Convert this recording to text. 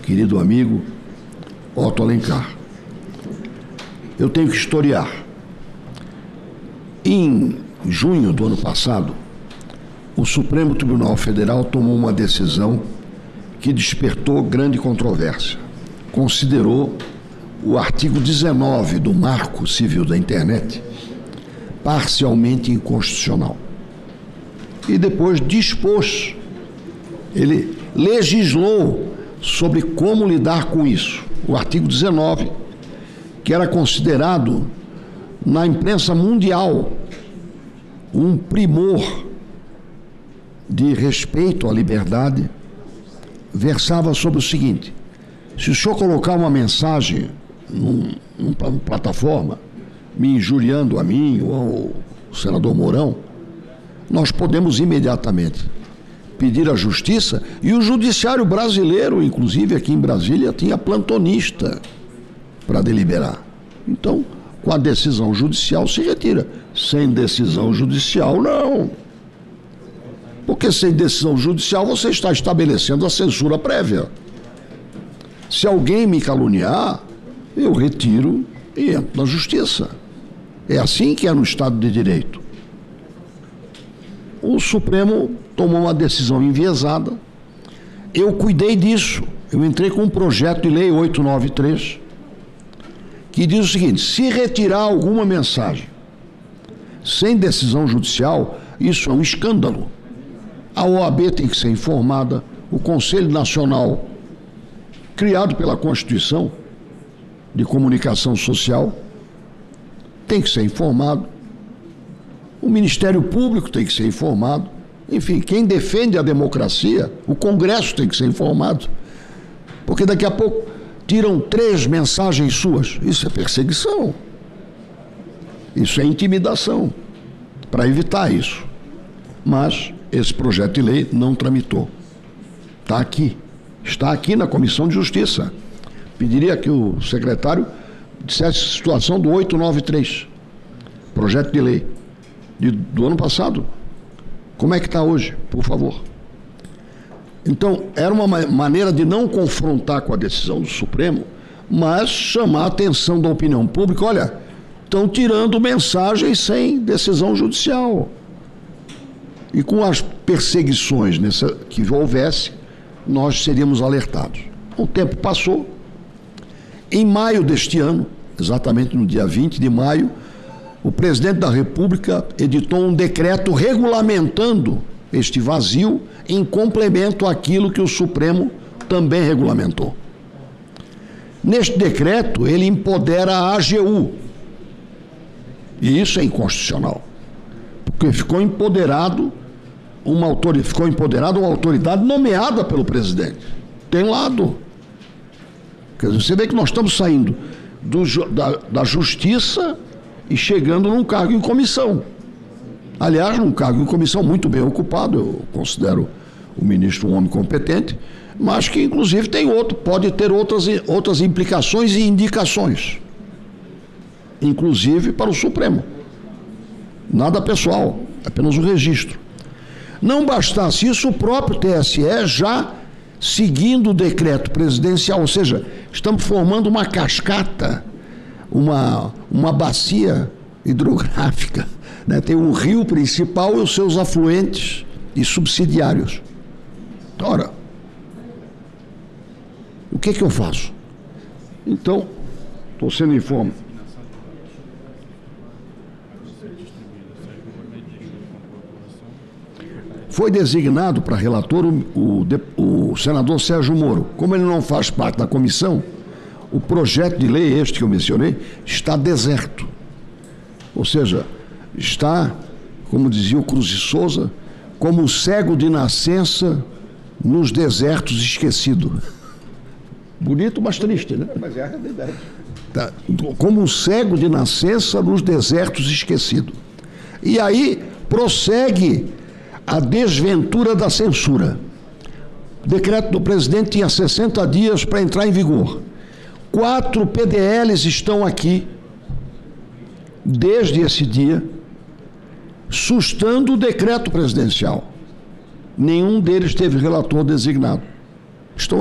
querido amigo Otto Alencar. Eu tenho que historiar. Em junho do ano passado, o Supremo Tribunal Federal tomou uma decisão que despertou grande controvérsia. Considerou o artigo 19 do Marco Civil da Internet parcialmente inconstitucional. E depois dispôs, ele legislou sobre como lidar com isso. O artigo 19, que era considerado na imprensa mundial um primor de respeito à liberdade, versava sobre o seguinte: se o senhor colocar uma mensagem numa plataforma me injuriando a mim ou ao senador Mourão, nós podemos imediatamente pedir à justiça, e o judiciário brasileiro, inclusive aqui em Brasília, tinha plantonista para deliberar. Então, com a decisão judicial se retira. Sem decisão judicial, não. Porque sem decisão judicial você está estabelecendo a censura prévia. Se alguém me caluniar, eu retiro e entro na justiça. É assim que é no Estado de Direito. O Supremo tomou uma decisão enviesada. Eu cuidei disso. Eu entrei com um projeto de lei 893, que diz o seguinte: se retirar alguma mensagem sem decisão judicial, isso é um escândalo. A OAB tem que ser informada, o Conselho Nacional, criado pela Constituição de Comunicação Social, tem que ser informado, o Ministério Público tem que ser informado, enfim, quem defende a democracia, o Congresso tem que ser informado, porque daqui a pouco tiram 3 mensagens suas. Isso é perseguição, isso é intimidação, para evitar isso. Mas esse projeto de lei não tramitou. Está aqui na Comissão de Justiça. Pediria que o secretário dissesse a situação do 893, projeto de lei do ano passado. Como é que está hoje, por favor? Então, era uma maneira de não confrontar com a decisão do Supremo, mas chamar a atenção da opinião pública. Olha, estão tirando mensagens sem decisão judicial. E com as perseguições que houvesse, nós seríamos alertados. O tempo passou. Em maio deste ano, exatamente no dia 20 de maio, o presidente da República editou um decreto regulamentando este vazio, em complemento àquilo que o Supremo também regulamentou. Neste decreto, ele empodera a AGU. E isso é inconstitucional, porque ficou empoderada uma autoridade nomeada pelo presidente. Tem lado. Quer dizer, você vê que nós estamos saindo da justiça e chegando num cargo em comissão. Aliás, num cargo em comissão muito bem ocupado. Eu considero o ministro um homem competente, mas que inclusive pode ter outras implicações e indicações, inclusive para o Supremo. Nada pessoal, apenas um registro. Não bastasse isso, o próprio TSE já seguindo o decreto presidencial, ou seja, estamos formando uma cascata, uma bacia hidrográfica, né? Tem um rio principal e os seus afluentes e subsidiários. Ora, o que eu faço? Então, estou sendo informado. Foi designado para relator o senador Sérgio Moro. Como ele não faz parte da comissão, o projeto de lei, este que eu mencionei, está deserto. Ou seja, está, como dizia o Cruz de Souza, como o cego de nascença nos desertos esquecido. Bonito, mas triste, né? Mas é a realidade. Tá. Como um cego de nascença nos desertos esquecido. E aí prossegue a desventura da censura. O decreto do presidente tinha 60 dias para entrar em vigor. 4 PDLs estão aqui desde esse dia, sustando o decreto presidencial. Nenhum deles teve relator designado. Estão